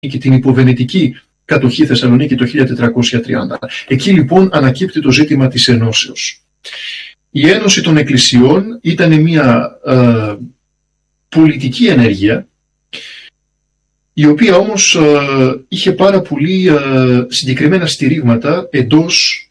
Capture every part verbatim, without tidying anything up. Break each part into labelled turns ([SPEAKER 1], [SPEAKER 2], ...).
[SPEAKER 1] και την υποβενετική κατοχή Θεσσαλονίκη το χίλια τετρακόσια τριάντα. Εκεί λοιπόν ανακύπτει το ζήτημα της ενώσεως. Η Ένωση των Εκκλησιών ήταν μια ε, πολιτική ενέργεια, η οποία όμως ε, είχε πάρα πολύ ε, συγκεκριμένα στηρίγματα εντός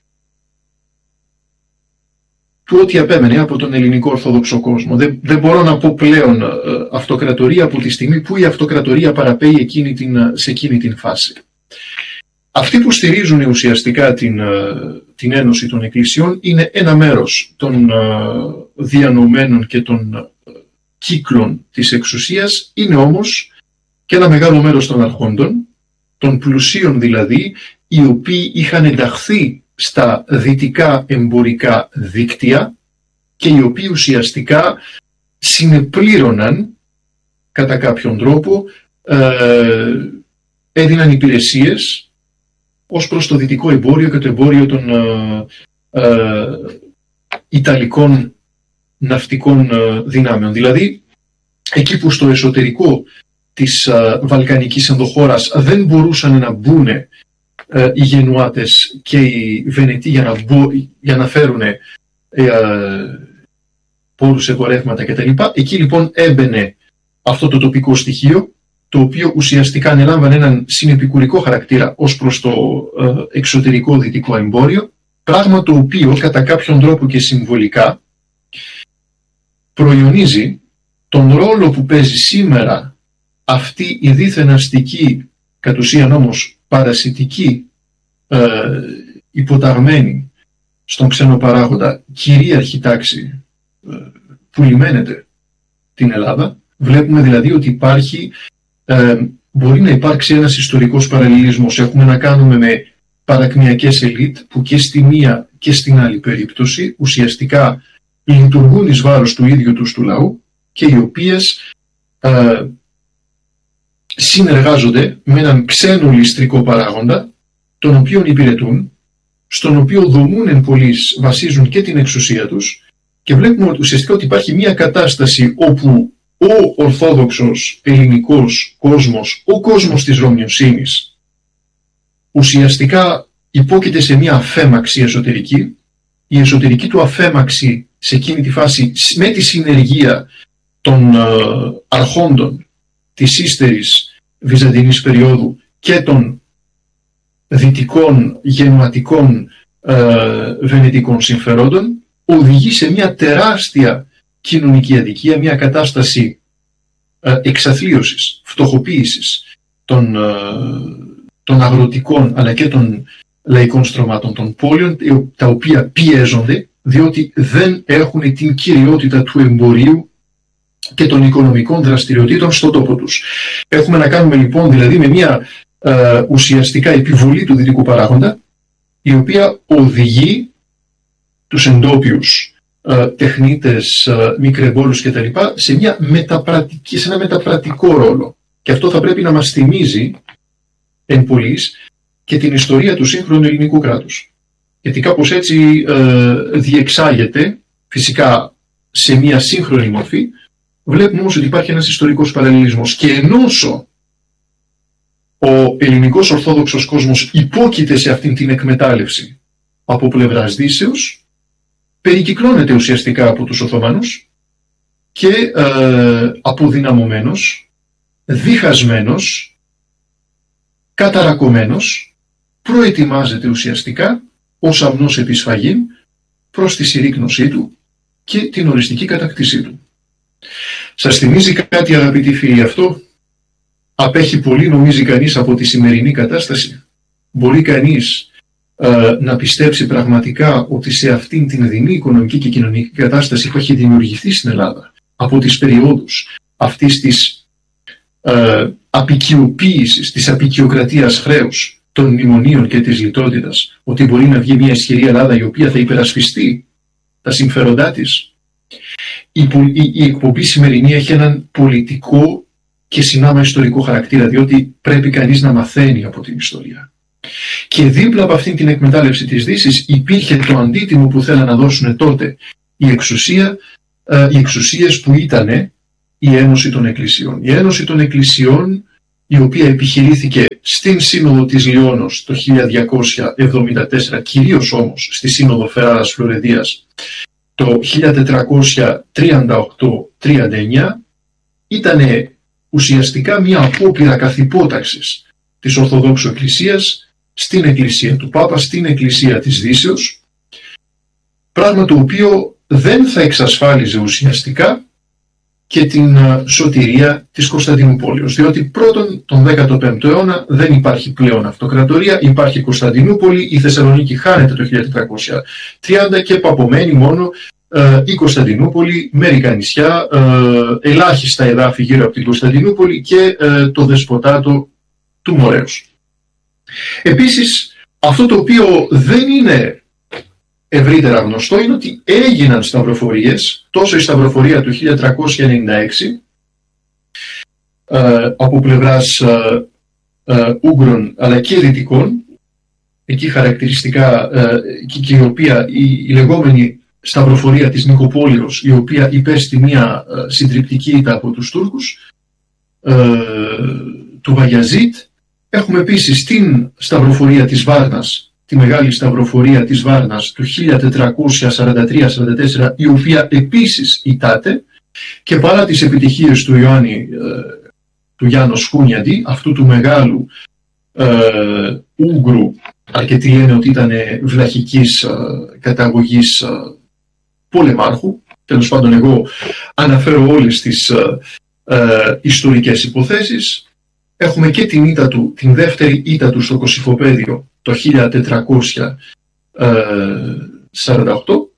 [SPEAKER 1] του ό,τι απέμενε από τον ελληνικό ορθόδοξο κόσμο. Δεν, δεν μπορώ να πω πλέον ε, αυτοκρατορία από τη στιγμή που η αυτοκρατορία παραπέει εκείνη την, σε εκείνη την φάση. Αυτοί που στηρίζουν ουσιαστικά την, την Ένωση των Εκκλησιών είναι ένα μέρος των διανομένων και των κύκλων της εξουσίας, είναι όμως και ένα μεγάλο μέρος των αρχόντων, των πλουσίων δηλαδή, οι οποίοι είχαν ενταχθεί στα δυτικά εμπορικά δίκτυα και οι οποίοι ουσιαστικά συνεπλήρωναν κατά κάποιον τρόπο, ε, έδιναν υπηρεσίες ως προς το δυτικό εμπόριο και το εμπόριο των ε, ε, Ιταλικών ναυτικών ε, δυνάμεων. Δηλαδή, εκεί που στο εσωτερικό της ε, Βαλκανικής ενδοχώρας δεν μπορούσαν να μπουν ε, οι Γενουάτες και οι Βενετοί για να, μπο, για να φέρουν ε, ε, πόρους, εμπορεύματα κτλ. Εκεί λοιπόν έμπαινε αυτό το τοπικό στοιχείο, το οποίο ουσιαστικά ανέλαμβανε έναν συνεπικουρικό χαρακτήρα ως προς το ε, εξωτερικό δυτικό εμπόριο, πράγμα το οποίο κατά κάποιον τρόπο και συμβολικά προϊονίζει τον ρόλο που παίζει σήμερα αυτή η δίθεν αστική, κατ' ουσίαν όμως παρασιτική, ε, υποταγμένη στον ξενοπαράγοντα κυρίαρχη τάξη ε, που λιμένεται την Ελλάδα. Βλέπουμε δηλαδή ότι υπάρχει Ε, μπορεί να υπάρξει ένας ιστορικός παραλληλισμός. Έχουμε να κάνουμε με παρακμιακές ελίτ που και στη μία και στην άλλη περίπτωση ουσιαστικά λειτουργούν εις βάρος του ίδιου τους του λαού και οι οποίες ε, συνεργάζονται με έναν ξένο ληστρικό παράγοντα, τον οποίον υπηρετούν, στον οποίο δομούν εν πολλοίς, βασίζουν και την εξουσία τους, και βλέπουμε ουσιαστικά ότι υπάρχει μια κατάσταση όπου ο ορθόδοξος ελληνικός κόσμος, ο κόσμος της Ρωμιοσύνης, ουσιαστικά υπόκειται σε μια αφέμαξη εσωτερική. Η εσωτερική του αφέμαξη σε εκείνη τη φάση, με τη συνεργεία των ε, αρχόντων της ύστερης βυζαντινής περίοδου και των δυτικών γενουατικών ε, βενετικών συμφερόντων, οδηγεί σε μια τεράστια κοινωνική αδικία, μια κατάσταση ε, εξαθλίωσης, φτωχοποίησης των, ε, των αγροτικών αλλά και των λαϊκών στρωμάτων των πόλεων, τα οποία πιέζονται διότι δεν έχουν την κυριότητα του εμπορίου και των οικονομικών δραστηριοτήτων στον τόπο τους. Έχουμε να κάνουμε λοιπόν δηλαδή με μια ε, ουσιαστικά επιβολή του δυτικού παράγοντα, η οποία οδηγεί τους εντόπιους ε, τεχνίτες, ε, μικρεμπόρους κτλ. Σε, μια μεταπρατική, σε ένα μεταπρατικό ρόλο. Και αυτό θα πρέπει να μας θυμίζει εν πολλοίς και την ιστορία του σύγχρονου ελληνικού κράτους. Γιατί κάπως έτσι ε, διεξάγεται, φυσικά σε μια σύγχρονη μορφή. Βλέπουμε όμως ότι υπάρχει ένας ιστορικός παραλληλισμός. Και ενώσο ο ελληνικός ορθόδοξος κόσμος υπόκειται σε αυτήν την εκμετάλλευση από πλευράς Δύσεως, περικυκλώνεται ουσιαστικά από τους Οθωμανούς και ε, αποδυναμωμένος, διχασμένος, καταρακωμένος, προετοιμάζεται ουσιαστικά ως αμνός επισφαγήν προς τη συρρίκνωσή του και την οριστική κατακτήσή του. Σας θυμίζει κάτι, αγαπητοί φίλοι, αυτό? Απέχει πολύ, νομίζει κανείς, από τη σημερινή κατάσταση? Μπορεί κανείς ε, να πιστέψει πραγματικά ότι σε αυτήν την δεινή οικονομική και κοινωνική κατάσταση που έχει δημιουργηθεί στην Ελλάδα από τις περιόδους αυτής της ε, απικιοποίησης, της απικιοκρατίας χρέους, των μνημονίων και της λιτότητας, ότι μπορεί να βγει μια ισχυρή Ελλάδα η οποία θα υπερασπιστεί τα συμφέροντά της? Η, η, η εκπομπή σημερινή έχει έναν πολιτικό και συνάμα ιστορικό χαρακτήρα, διότι πρέπει κανείς να μαθαίνει από την ιστορία. Και δίπλα από αυτήν την εκμετάλλευση της Δύσης υπήρχε το αντίτιμο που θέλαν να δώσουν τότε η εξουσία, ε, οι εξουσίες που ήταν η Ένωση των Εκκλησιών. Η Ένωση των Εκκλησιών η οποία επιχειρήθηκε στην Σύνοδο της Λιώνος το χίλια διακόσια εβδομήντα τέσσερα, κυρίως όμως στη Σύνοδο Φεράρας Φλωρεντίας το χίλια τετρακόσια τριάντα οκτώ τριάντα εννιά, ήταν ουσιαστικά μια απόπειρα καθυπόταξης της Ορθοδόξου Εκκλησίας στην Εκκλησία του Πάπα, στην Εκκλησία της Δύσεως, πράγμα το οποίο δεν θα εξασφάλιζε ουσιαστικά και την σωτηρία της Κωνσταντινούπολης, διότι πρώτον τον δέκατο πέμπτο αιώνα δεν υπάρχει πλέον αυτοκρατορία, υπάρχει Κωνσταντινούπολη, η Θεσσαλονίκη χάνεται το χίλια τετρακόσια τριάντα και απομένει μόνο ε, η Κωνσταντινούπολη, μερικά νησιά, ε, ελάχιστα εδάφη γύρω από την Κωνσταντινούπολη και ε, το δεσποτάτο του Μορέως. Επίσης, αυτό το οποίο δεν είναι ευρύτερα γνωστό είναι ότι έγιναν σταυροφορίες, τόσο η σταυροφορία του χίλια τριακόσια ενενήντα έξι ε, από πλευράς ε, ε, Ούγγρων αλλά και Δυτικών, εκεί χαρακτηριστικά ε, και, και η οποία η, η λεγόμενη σταυροφορία της Νικοπόλεως, η οποία υπέστη μια ε, συντριπτική ήττα από τους Τούρκους, ε, του Βαγιαζίτ. Έχουμε επίσης την σταυροφορία της Βάρνας, τη μεγάλη σταυροφορία της Βάρνας του χίλια τετρακόσια σαράντα τρία σαράντα τέσσερα, η οποία επίσης ητάται, και παρά τις επιτυχίες του Ιωάννη ε, του Γιάννος Χούνιαντι, αυτού του μεγάλου ε, Ούγγρου, αρκετοί λένε ότι ήταν βλαχικής ε, καταγωγής ε, πολεμάρχου, τέλος πάντων εγώ αναφέρω όλες τις ε, ε, ιστορικές υποθέσεις. Έχουμε και την ήττα του, την δεύτερη ήττα του στο Κωσυφοπαίδιο το χίλια τετρακόσια σαράντα οκτώ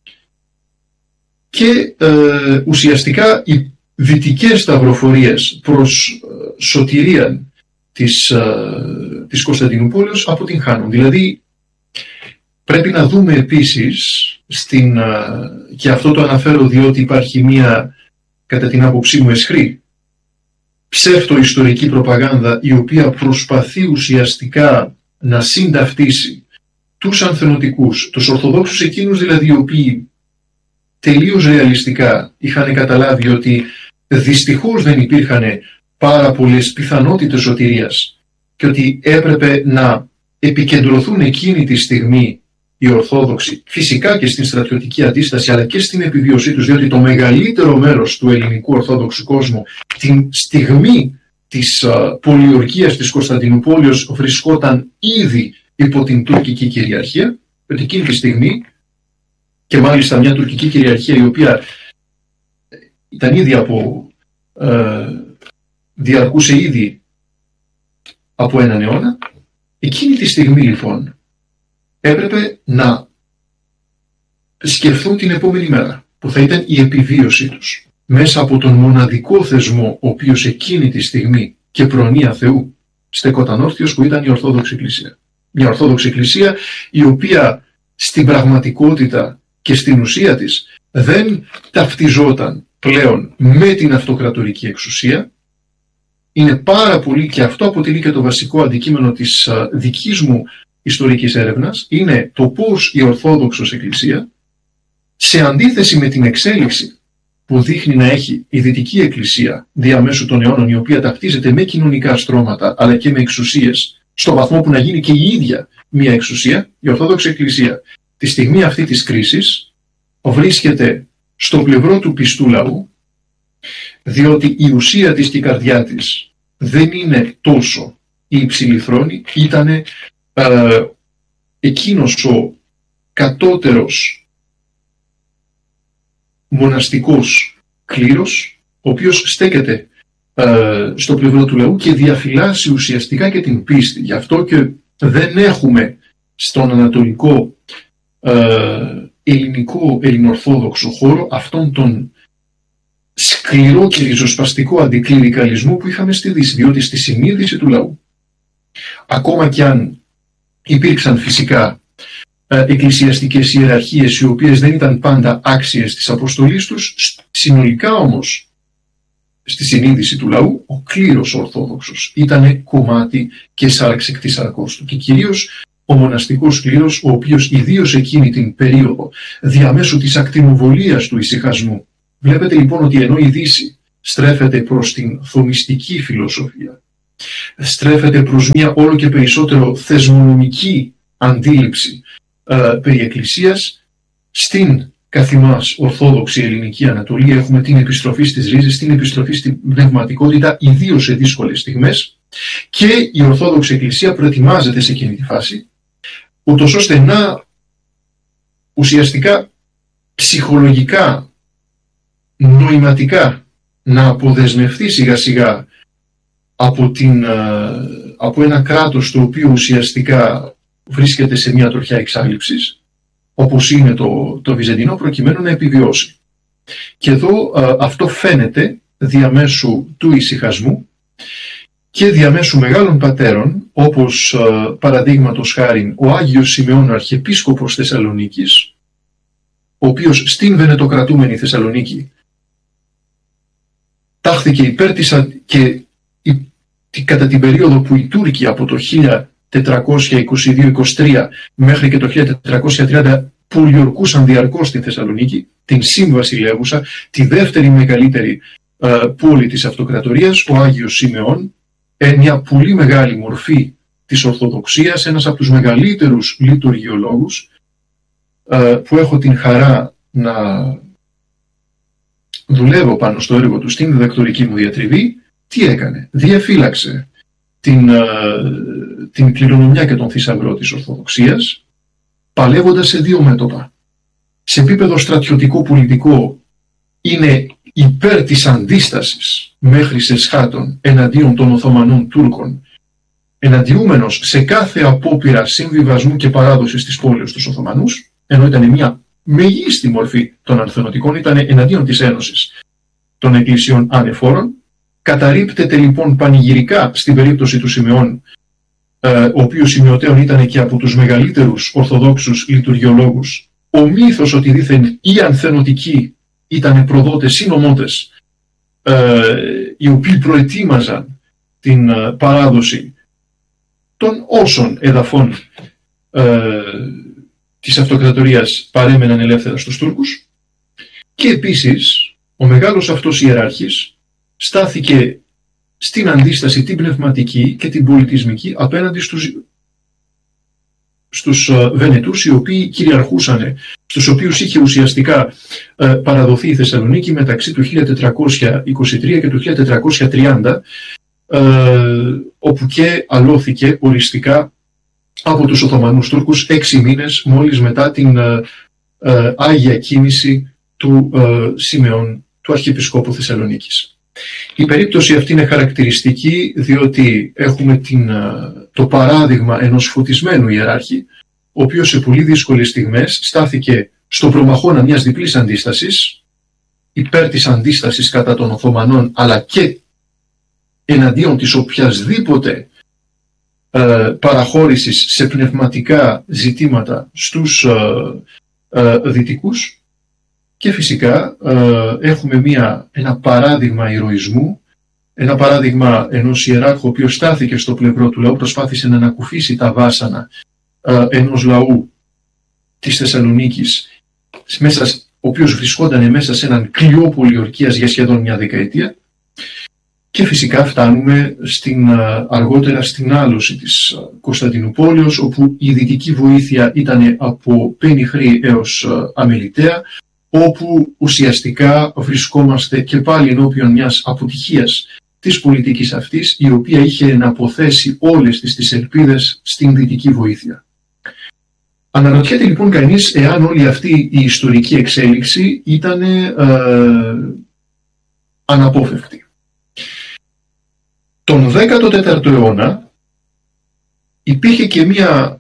[SPEAKER 1] και ε, ουσιαστικά οι δυτικές σταυροφορίες προς ε, σωτηρία της, ε, της Κωνσταντινούπολης αποτυγχάνουν. Δηλαδή πρέπει να δούμε επίσης στην, ε, και αυτό το αναφέρω διότι υπάρχει μία, κατά την άποψή μου, αισχρή ψεύτο-ιστορική προπαγάνδα, η οποία προσπαθεί ουσιαστικά να συνταυτίσει τους ανθενωτικούς, τους Ορθοδόξους, εκείνους δηλαδή οι οποίοι τελείως ρεαλιστικά είχαν καταλάβει ότι δυστυχώς δεν υπήρχαν πάρα πολλές πιθανότητες σωτηρίας και ότι έπρεπε να επικεντρωθούν εκείνη τη στιγμή οι Ορθόδοξοι, φυσικά και στην στρατιωτική αντίσταση αλλά και στην επιβίωσή τους, διότι το μεγαλύτερο μέρος του ελληνικού Ορθόδοξου κόσμου την στιγμή της uh, πολιορκίας της Κωνσταντινούπολης βρισκόταν ήδη υπό την τουρκική κυριαρχία, ότι εκείνη τη στιγμή, και μάλιστα μια τουρκική κυριαρχία η οποία ήταν ήδη από uh, διαρκούσε ήδη από έναν αιώνα, εκείνη τη στιγμή λοιπόν έπρεπε να σκεφτούν την επόμενη μέρα, που θα ήταν η επιβίωσή τους, μέσα από τον μοναδικό θεσμό, ο οποίος εκείνη τη στιγμή και προνοία Θεού στεκόταν όρθιος, που ήταν η Ορθόδοξη Εκκλησία. Μια Ορθόδοξη Εκκλησία η οποία στην πραγματικότητα και στην ουσία της δεν ταυτιζόταν πλέον με την αυτοκρατορική εξουσία. Είναι πάρα πολύ, και αυτό αποτελεί και το βασικό αντικείμενο της δικής μου ιστορικής έρευνας, είναι το πώς η Ορθόδοξος Εκκλησία, σε αντίθεση με την εξέλιξη που δείχνει να έχει η Δυτική Εκκλησία διαμέσου των αιώνων, η οποία ταυτίζεται με κοινωνικά στρώματα αλλά και με εξουσίες, στο βαθμό που να γίνει και η ίδια μια εξουσία, η Ορθόδοξη Εκκλησία τη στιγμή αυτή της κρίσης βρίσκεται στο πλευρό του πιστού λαού, διότι η ουσία της και η καρδιά της δεν είναι τόσο η υψηλή θρόνη, ήταν ε, εκείνος ο κατώτερος μοναστικός κλήρος, ο οποίος στέκεται ε, στο πλευρό του λαού και διαφυλάσσει ουσιαστικά και την πίστη. Γι' αυτό και δεν έχουμε στον ανατολικό ε, ελληνικό ελληνορθόδοξο χώρο αυτόν τον σκληρό και ριζοσπαστικό αντικληρικαλισμό που είχαμε στη Δύση, διότι στη συνείδηση του λαού, ακόμα κι αν υπήρξαν φυσικά εκκλησιαστικές ιεραρχίες οι οποίες δεν ήταν πάντα άξιες της αποστολής τους, συνολικά όμως στη συνείδηση του λαού ο κλήρος ορθόδοξος ήταν κομμάτι και σάρξη εκ της σαρκός του, και κυρίως ο μοναστικός κλήρος, ο οποίος ιδίως εκείνη την περίοδο διαμέσου της ακτινοβολίας του ησυχασμού. Βλέπετε λοιπόν ότι ενώ η Δύση στρέφεται προς την θομιστική φιλοσοφία, στρέφεται προς μια όλο και περισσότερο θεσμονομική αντίληψη ε, περί Εκκλησίας. Στην καθημάς Ορθόδοξη Ελληνική Ανατολή έχουμε την επιστροφή στις ρίζες, την επιστροφή στην πνευματικότητα, ιδίως σε δύσκολες στιγμές, και η Ορθόδοξη Εκκλησία προετοιμάζεται σε εκείνη τη φάση, ούτως ώστε να ουσιαστικά ψυχολογικά, νοηματικά να αποδεσμευτεί σιγά σιγά από, την, από ένα κράτος το οποίο ουσιαστικά βρίσκεται σε μια τροχιά εξάλληψης, όπως είναι το, το Βυζαντινό, προκειμένου να επιβιώσει. Και εδώ α, αυτό φαίνεται διαμέσου του ησυχασμού και διαμέσου μεγάλων πατέρων, όπως α, παραδείγματος χάριν ο Άγιος Σημεών, ο Αρχιεπίσκοπος Θεσσαλονίκης, ο οποίος στην βενετοκρατούμενη Θεσσαλονίκη τάχθηκε υπέρ της και η, κατά την περίοδο που οι Τούρκοι από το χίλια τετρακόσια είκοσι δύο είκοσι τρία μέχρι και το χίλια τετρακόσια τριάντα πολιορκούσαν διαρκώς την Θεσσαλονίκη, την Σύμβασιλεύουσα, τη δεύτερη μεγαλύτερη ε, πόλη της αυτοκρατορίας, ο Άγιος Σημεών, ε, μια πολύ μεγάλη μορφή της Ορθοδοξίας, ένας από τους μεγαλύτερους λειτουργιολόγους, ε, που έχω την χαρά να δουλεύω πάνω στο έργο του στην διδακτορική μου διατριβή. Τι έκανε? Διαφύλαξε την, ε, την κληρονομιά και τον θησαυρό της Ορθοδοξίας, παλεύοντας σε δύο μέτωπα. Σε επίπεδο στρατιωτικό-πολιτικό είναι υπέρ της αντίστασης μέχρι σε σχάτων εναντίον των Οθωμανών Τούρκων, εναντιούμενος σε κάθε απόπειρα συμβιβασμού και παράδοσης της πόλης στους Οθωμανούς, ενώ ήταν μια μεγίστη μορφή των αρθενωτικών, ήταν εναντίον της ένωσης των εκκλησιών ανεφόρων. Καταρρίπτεται λοιπόν πανηγυρικά στην περίπτωση του Σημεών, ο οποίος σημειωτέων ήταν και από τους μεγαλύτερους Ορθοδόξους λειτουργιολόγους, ο μύθος ότι δήθεν οι ανθενωτικοί ήταν προδότες συνομότες, οι οποίοι προετοίμαζαν την παράδοση των όσων εδαφών της αυτοκρατορίας παρέμεναν ελεύθερα στους Τούρκους. Και επίσης ο μεγάλος αυτός ιεράρχης στάθηκε στην αντίσταση την πνευματική και την πολιτισμική απέναντι στους, στους Βενετούς, οι οποίοι κυριαρχούσαν, στους οποίους είχε ουσιαστικά ε, παραδοθεί η Θεσσαλονίκη μεταξύ του χίλια τετρακόσια είκοσι τρία και του χίλια τετρακόσια τριάντα, ε, όπου και αλώθηκε οριστικά από τους Οθωμανούς Τούρκους έξι μήνες μόλις μετά την ε, ε, Άγια κίνηση του ε, Σημεών, του Αρχιεπισκόπου Θεσσαλονίκης. Η περίπτωση αυτή είναι χαρακτηριστική διότι έχουμε την, το παράδειγμα ενός φωτισμένου ιεράρχη, ο οποίος σε πολύ δύσκολες στιγμές στάθηκε στο προμαχώνα μιας διπλής αντίστασης, υπέρ της αντίστασης κατά των Οθωμανών, αλλά και εναντίον της οποιασδήποτε ε, παραχώρησης σε πνευματικά ζητήματα στους ε, ε, δυτικούς. Και φυσικά ε, έχουμε μια, ένα παράδειγμα ηρωισμού, ένα παράδειγμα ενός ιεράρχου ο οποίος στάθηκε στο πλευρό του λαού, προσπάθησε να ανακουφίσει τα βάσανα ε, ενός λαού της Θεσσαλονίκης, μέσα, ο οποίος βρισκόταν μέσα σε έναν κλειό πολιορκίας για σχεδόν μια δεκαετία. Και φυσικά φτάνουμε στην, αργότερα στην άλωση της Κωνσταντινούπολης, όπου η δυτική βοήθεια ήταν από πενιχρή έως αμεληταία, όπου ουσιαστικά βρισκόμαστε και πάλι ενώπιον μιας αποτυχίας της πολιτικής αυτής, η οποία είχε να αποθέσει όλες τις, τις ελπίδες στην δυτική βοήθεια. Αναρωτιέται λοιπόν κανείς εάν όλη αυτή η ιστορική εξέλιξη ήταν ε, αναπόφευκτη. Τον δέκατο τέταρτο αιώνα υπήρχε και μία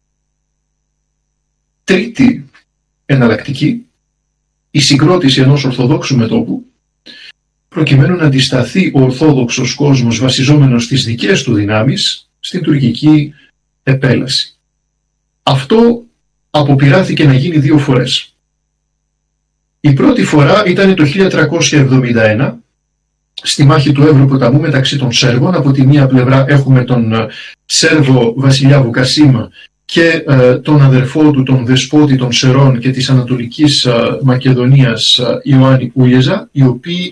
[SPEAKER 1] τρίτη εναλλακτική, η συγκρότηση ενός Ορθοδόξου μετώπου, προκειμένου να αντισταθεί ο Ορθόδοξος κόσμος βασιζόμενος στις δικές του δυνάμεις στην τουρκική επέλαση. Αυτό αποπειράθηκε να γίνει δύο φορές. Η πρώτη φορά ήταν το χίλια τριακόσια εβδομήντα ένα, στη μάχη του Εύρου ποταμού μεταξύ των Σέρβων. Από τη μία πλευρά έχουμε τον Σέρβο βασιλιά Βουκασίμα και ε, τον αδερφό του, τον δεσπότη των Σερών και της Ανατολικής ε, Μακεδονίας, ε, Ιωάννη Ούγεζα, οι οποίοι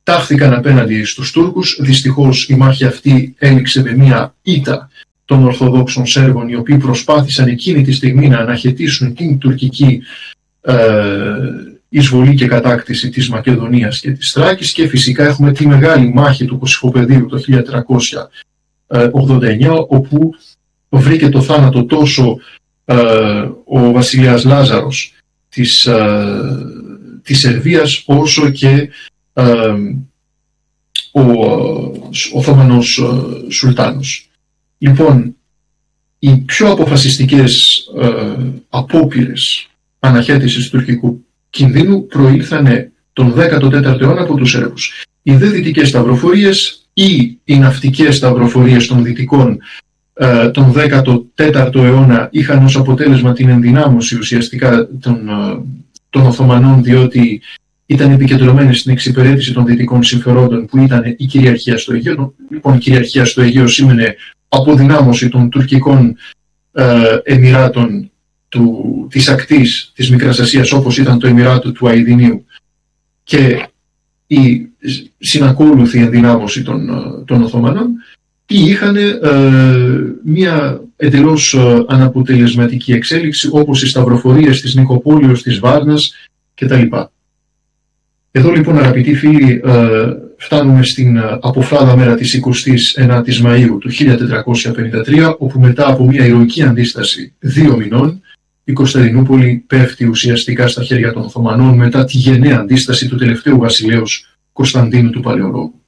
[SPEAKER 1] τάχθηκαν απέναντι στους Τούρκους. Δυστυχώς η μάχη αυτή έληξε με μια ήττα των Ορθοδόξων Σέρβων, οι οποίοι προσπάθησαν εκείνη τη στιγμή να αναχαιτήσουν την τουρκική ε, εισβολή και κατάκτηση της Μακεδονίας και της Θράκης, και φυσικά έχουμε τη μεγάλη μάχη του Κωσυφοπεδίου το χίλια τριακόσια ογδόντα εννιά, όπου βρήκε το θάνατο τόσο ε, ο βασιλιάς Λάζαρος της, ε, της Σερβίας, όσο και ε, ο Οθωμανός ε, Σουλτάνος. Λοιπόν, οι πιο αποφασιστικές ε, απόπειρες αναχέτησης του τουρκικού κινδύνου προήλθανε τον δέκατο τέταρτο αιώνα από τους Σέρβους. Οι δε δυτικές σταυροφορίες ή οι ναυτικές σταυροφορίες των δυτικών ε, τον δέκατο τέταρτο αιώνα είχαν ως αποτέλεσμα την ενδυνάμωση ουσιαστικά των, ε, των Οθωμανών, διότι ήταν επικεντρωμένες στην εξυπηρέτηση των δυτικών συμφερόντων, που ήταν η κυριαρχία στο Αιγαίο. Λοιπόν, η κυριαρχία στο Αιγαίο σήμαινε αποδυνάμωση των τουρκικών ε, εμιράτων του, της ακτής της Μικράς Ασίας, όπως ήταν το εμιράτο του Αηδινίου, και η συνακόλουθη ενδυνάμωση των, των Οθωμανών, ή είχαν ε, μια εντελώς ε, αναποτελεσματική εξέλιξη, όπως οι σταυροφορίες της Νικοπόλεως, της Βάρνας κτλ. Εδώ λοιπόν, αγαπητοί φίλοι, ε, φτάνουμε στην αποφράδα μέρα της εικοστής ενάτης Μαΐου του χίλια τετρακόσια πενήντα τρία, όπου μετά από μια ηρωική αντίσταση δύο μηνών, η Κωνσταντινούπολη πέφτει ουσιαστικά στα χέρια των Οθωμανών μετά τη γενναία αντίσταση του τελευταίου βασιλέως Κωνσταντίνου του Παλαιολόγου.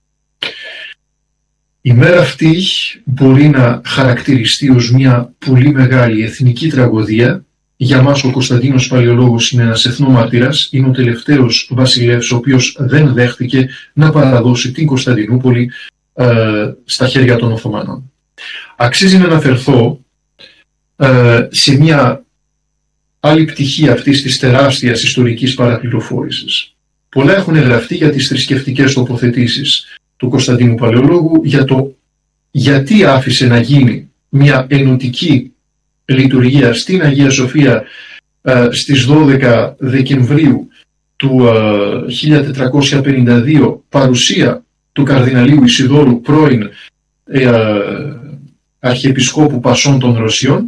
[SPEAKER 1] Η μέρα αυτή μπορεί να χαρακτηριστεί ως μια πολύ μεγάλη εθνική τραγωδία. Για μας ο Κωνσταντίνος Παλαιολόγος είναι ένας εθνομάρτυρας, είναι ο τελευταίος βασιλεύς ο οποίος δεν δέχτηκε να παραδώσει την Κωνσταντινούπολη ε, στα χέρια των Οθωμανών. Αξίζει να αναφερθώ ε, σε μια άλλη πτυχή αυτής της τεράστιας ιστορικής παραπληροφόρησης. Πολλά έχουν γραφτεί για τις θρησκευτικές τοποθετήσεις του Κωνσταντίνου Παλαιολόγου, για το γιατί άφησε να γίνει μια ενωτική λειτουργία στην Αγία Σοφία ε, στις δώδεκα Δεκεμβρίου του ε, χίλια τετρακόσια πενήντα δύο, παρουσία του καρδιναλίου Ισιδώρου, πρώην ε, αρχιεπισκόπου Πασών των Ρωσιών,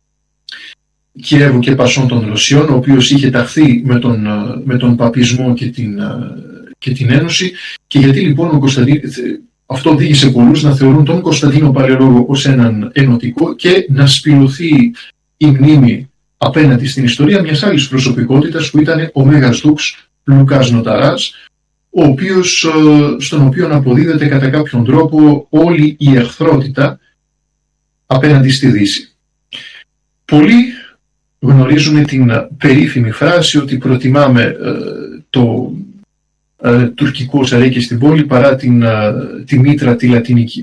[SPEAKER 1] Κιέβου και Πασών των Ρωσιών, ο οποίος είχε ταχθεί με τον, με τον παπισμό και την, και την Ένωση. Και γιατί λοιπόν ο Κωνσταντίνος, αυτό οδήγησε πολλούς να θεωρούν τον Κωνσταντίνο Παλαιολόγο ως έναν ενωτικό και να σπηλωθεί η μνήμη απέναντι στην ιστορία μιας άλλης προσωπικότητας, που ήταν ο Μέγας Δούξ Λουκάς Νοταράς, ο οποίος, στον οποίο αποδίδεται κατά κάποιον τρόπο όλη η εχθρότητα απέναντι στη Δύση. Πολλοί γνωρίζουμε την περίφημη φράση ότι προτιμάμε ε, το ε, τουρκικό σαρέκι στην πόλη παρά την, ε, τη μήτρα τη λατινική.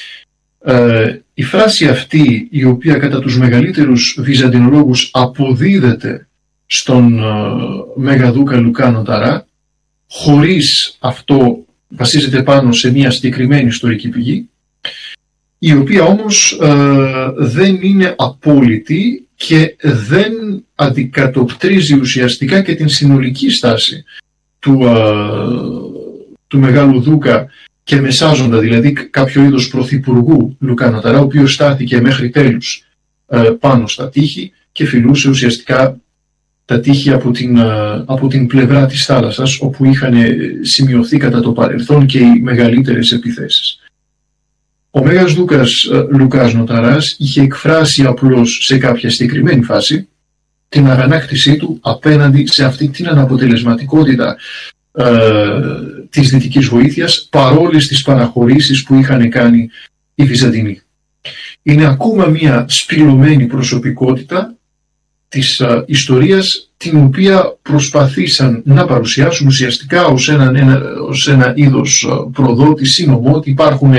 [SPEAKER 1] Ε, η φράση αυτή, η οποία κατά τους μεγαλύτερους βυζαντινολόγους αποδίδεται στον ε, Μεγαδούκα Λουκά Νοταρά, χωρίς αυτό βασίζεται πάνω σε μια συγκεκριμένη ιστορική πηγή, η οποία όμως ε, δεν είναι απόλυτη και δεν αντικατοπτρίζει ουσιαστικά και την συνολική στάση του, ε, του Μεγάλου Δούκα και μεσάζοντα, δηλαδή κάποιο είδος πρωθυπουργού Λουκά Νοταρά, ο οποίος στάθηκε μέχρι τέλους ε, πάνω στα τείχη και φιλούσε ουσιαστικά τα τείχη από την, ε, από την πλευρά της θάλασσας, όπου είχαν σημειωθεί κατά το παρελθόν και οι μεγαλύτερες επιθέσεις. Ο Μέγας Δούκας ε, Λουκάς Νοταράς είχε εκφράσει απλώς σε κάποια συγκεκριμένη φάση την αγανάκτησή του απέναντι σε αυτή την αναποτελεσματικότητα ε, της δυτικής βοήθειας, παρόλες τις παραχωρήσεις που είχαν κάνει οι Βυζαντινοί. Είναι ακόμα μια σπηλωμένη προσωπικότητα της ε, ιστορίας, την οποία προσπαθήσαν να παρουσιάσουν ουσιαστικά ως ένα, ένα, ως ένα είδος προδότη, συνωμότη. Υπάρχουν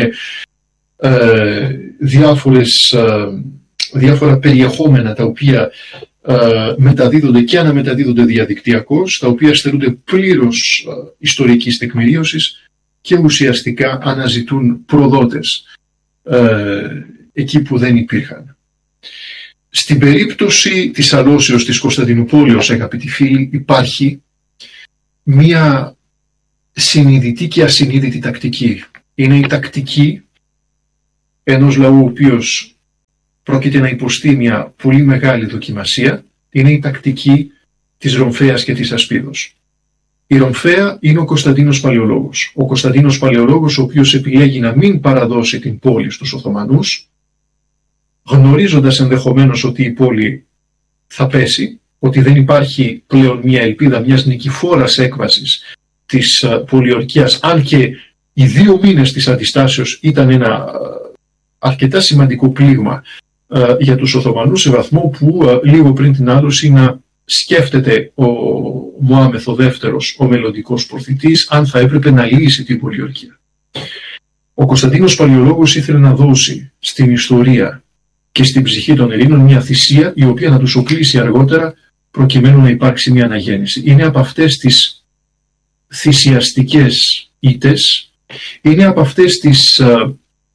[SPEAKER 1] ε, διάφορες, ε, διάφορα περιεχόμενα τα οποία ε, μεταδίδονται και αναμεταδίδονται διαδικτυακώς, τα οποία στερούνται πλήρως ε, ιστορικής τεκμηρίωσης και ουσιαστικά αναζητούν προδότες ε, εκεί που δεν υπήρχαν. Στην περίπτωση της αλώσεως της Κωνσταντινούπολης, αγαπητοί φίλοι, υπάρχει μία συνειδητή και ασυνείδητη τακτική. Είναι η τακτική ενός λαού ο οποίος πρόκειται να υποστεί μια πολύ μεγάλη δοκιμασία. Είναι η τακτική της Ρομφέας και της Ασπίδος. Η Ρομφέα είναι ο Κωνσταντίνος Παλαιολόγος. Ο Κωνσταντίνος Παλαιολόγος, ο οποίος επιλέγει να μην παραδώσει την πόλη στους Οθωμανούς, γνωρίζοντας ενδεχομένως ότι η πόλη θα πέσει, ότι δεν υπάρχει πλέον μια ελπίδα μιας νικηφόρας έκβασης της πολιορκίας, αν και οι δύο μήνες της αντιστάσεως ήταν ένα αρκετά σημαντικό πλήγμα για τους Οθωμανούς, σε βαθμό που λίγο πριν την άλωση να σκέφτεται ο Μωάμεθ ο δεύτερος, ο μελλοντικός προφητής, αν θα έπρεπε να λύσει την πολιορκία. Ο Κωνσταντίνος Παλαιολόγος ήθελε να δώσει στην ιστορία και στην ψυχή των Ελλήνων μια θυσία η οποία να τους οπλίσει αργότερα προκειμένου να υπάρξει μια αναγέννηση. Είναι από αυτές τις θυσιαστικές ήττες, είναι από αυτές τις α,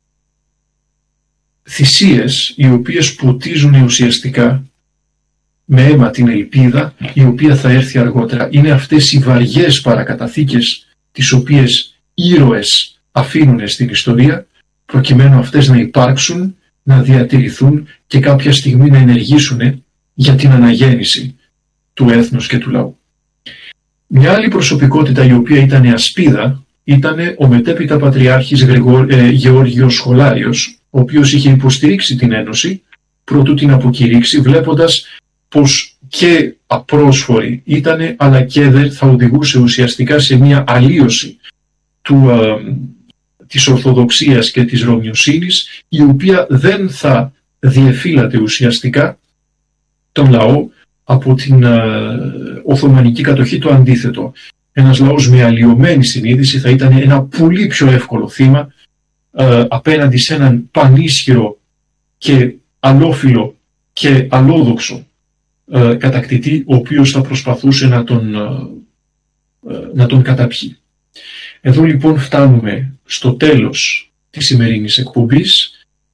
[SPEAKER 1] θυσίες οι οποίες ποτίζουν ουσιαστικά με αίμα την ελπίδα η οποία θα έρθει αργότερα. Είναι αυτές οι βαριές παρακαταθήκες τις οποίες ήρωες αφήνουν στην ιστορία προκειμένου αυτές να υπάρξουν, να διατηρηθούν και κάποια στιγμή να ενεργήσουν για την αναγέννηση του έθνους και του λαού. Μια άλλη προσωπικότητα η οποία ήταν ασπίδα ήταν ο μετέπειτα πατριάρχης Γρηγόρ, ε, Γεώργιος Σχολάριος, ο οποίος είχε υποστηρίξει την Ένωση προτού την αποκηρύξει, βλέποντας πως και απρόσφορη ήτανε, αλλά και δεν θα οδηγούσε ουσιαστικά σε μια αλλίωση του, ε, της Ορθοδοξίας και της Ρωμιοσύνης, η οποία δεν θα διεφύλατε ουσιαστικά τον λαό από την ε, Οθωμανική κατοχή. Το αντίθετο. Ένας λαός με αλλοιωμένη συνείδηση θα ήταν ένα πολύ πιο εύκολο θύμα ε, απέναντι σε έναν πανίσχυρο και αλόφιλο και αλόδοξο ε, κατακτητή, ο οποίος θα προσπαθούσε να τον, ε, να τον καταπιεί. Εδώ λοιπόν φτάνουμε στο τέλος της σημερινής εκπομπής.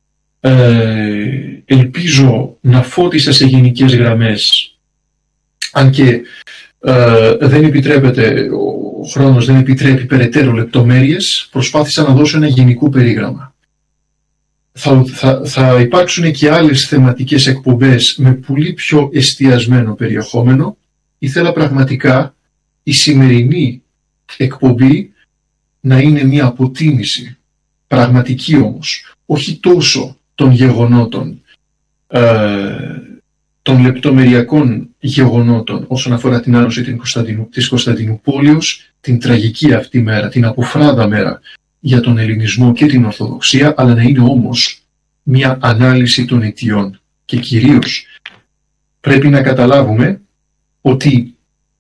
[SPEAKER 1] Ε, ελπίζω να φώτισα σε γενικές γραμμές, αν και ε, δεν επιτρέπεται, ο χρόνος δεν επιτρέπει περαιτέρω λεπτομέρειες, προσπάθησα να δώσω ένα γενικό περίγραμμα. Θα, θα, θα υπάρξουν και άλλες θεματικές εκπομπές με πολύ πιο εστιασμένο περιεχόμενο. Ήθελα πραγματικά η σημερινή εκπομπή να είναι μια αποτίμηση, πραγματική όμως, όχι τόσο των γεγονότων, ε, των λεπτομεριακών γεγονότων όσον αφορά την άλωση την Κωνσταντινου, της Κωνσταντινούπολεως, την τραγική αυτή μέρα, την αποφράδα μέρα για τον Ελληνισμό και την Ορθοδοξία, αλλά να είναι όμως μια ανάλυση των αιτιών. Και κυρίως πρέπει να καταλάβουμε ότι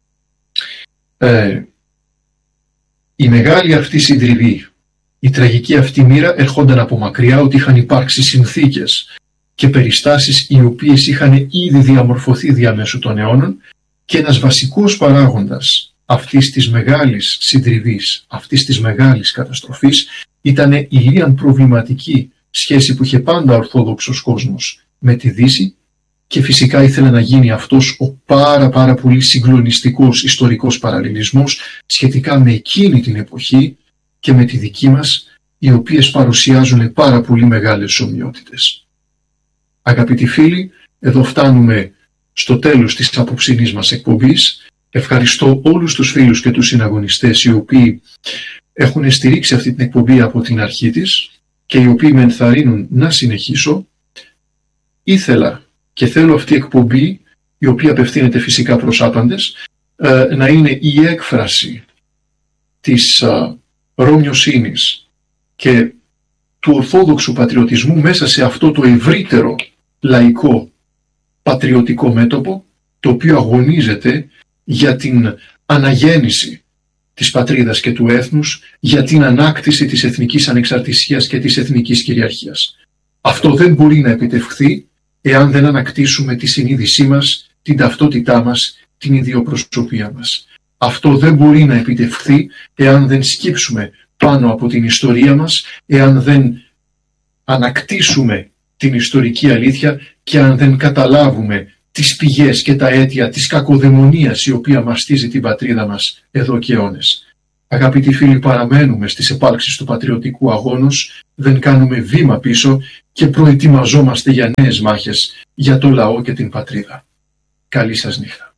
[SPEAKER 1] ε, η μεγάλη αυτή συντριβή, η τραγική αυτή μοίρα έρχονταν από μακριά, ότι είχαν υπάρξει συνθήκες και περιστάσεις οι οποίες είχαν ήδη διαμορφωθεί διαμέσου των αιώνων, και ένας βασικός παράγοντας αυτής της μεγάλης συντριβής, αυτής της μεγάλης καταστροφής, ήταν η λίαν προβληματική σχέση που είχε πάντα ο Ορθόδοξος κόσμος με τη Δύση, και φυσικά ήθελε να γίνει αυτός ο πάρα πάρα πολύ συγκλονιστικός ιστορικός παραλληλισμός σχετικά με εκείνη την εποχή και με τη δική μας, οι οποίες παρουσιάζουν πάρα πολύ μεγάλες ομοιότητες. Αγαπητοί φίλοι, εδώ φτάνουμε στο τέλος της απόψινής μας εκπομπής. Ευχαριστώ όλους τους φίλους και τους συναγωνιστές οι οποίοι έχουν στηρίξει αυτή την εκπομπή από την αρχή της και οι οποίοι με ενθαρρύνουν να συνεχίσω. Ήθελα και θέλω αυτή η εκπομπή, η οποία απευθύνεται φυσικά προς άπαντες, να είναι η έκφραση της ρωμιοσύνης και του ορθόδοξου πατριωτισμού μέσα σε αυτό το ευρύτερο λαϊκό πατριωτικό μέτωπο, το οποίο αγωνίζεται για την αναγέννηση της πατρίδας και του έθνους, για την ανάκτηση της εθνικής ανεξαρτησίας και της εθνικής κυριαρχίας. Αυτό δεν μπορεί να επιτευχθεί εάν δεν ανακτήσουμε τη συνείδησή μας, την ταυτότητά μας, την ιδιοπροσωπία μας. Αυτό δεν μπορεί να επιτευχθεί εάν δεν σκύψουμε πάνω από την ιστορία μας, εάν δεν ανακτήσουμε την ιστορική αλήθεια και αν δεν καταλάβουμε τις πηγές και τα αίτια της κακοδαιμονίας η οποία μαστίζει την πατρίδα μας εδώ και αιώνες. Αγαπητοί φίλοι, παραμένουμε στις επάλξεις του πατριωτικού αγώνος, δεν κάνουμε βήμα πίσω και προετοιμαζόμαστε για νέες μάχες για το λαό και την πατρίδα. Καλή σας νύχτα.